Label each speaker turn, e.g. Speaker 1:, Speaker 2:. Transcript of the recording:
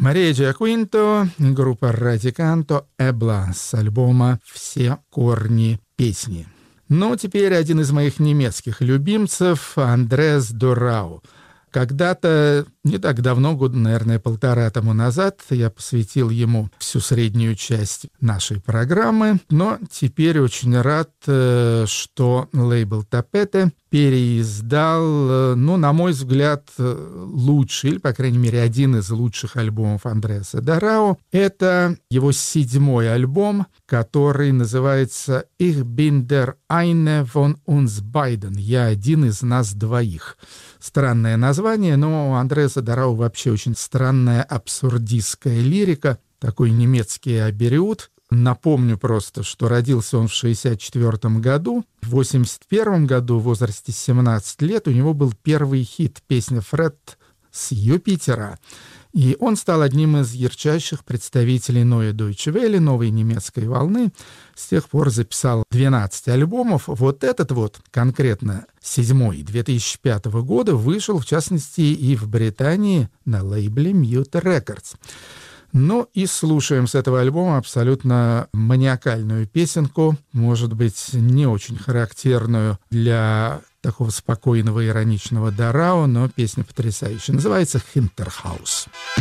Speaker 1: Мария Джиаквинто, группа Радиканто, Эбла с альбома «Все корни песни». Ну, теперь один из моих немецких любимцев — Андреас Дорау. Когда-то, не так давно, года, наверное, 1,5 тому назад, я посвятил ему всю среднюю часть нашей программы, но теперь очень рад, что лейбл Тапете переиздал, на мой взгляд, лучший, или, по крайней мере, один из лучших альбомов Андреаса Дорау. Это его 7-й альбом, который называется «Ich bin der eine von uns beiden». «Я один из нас двоих». Странное название, но у Андреаса Дорау вообще очень странная абсурдистская лирика, такой немецкий абериут. Напомню просто, что родился он в 1964 году. В 1981 году, в возрасте 17 лет, у него был первый хит, песня «Фред с Юпитера». И он стал одним из ярчайших представителей Neue Deutsche Welle, новой немецкой волны. С тех пор записал 12 альбомов. Вот этот конкретно 7-й 2005 года вышел, в частности, и в Британии на лейбле Mute Records. Ну и слушаем с этого альбома абсолютно маниакальную песенку, может быть, не очень характерную для такого спокойного, ироничного Дорау, но песня потрясающая. Называется «Hinterhaus».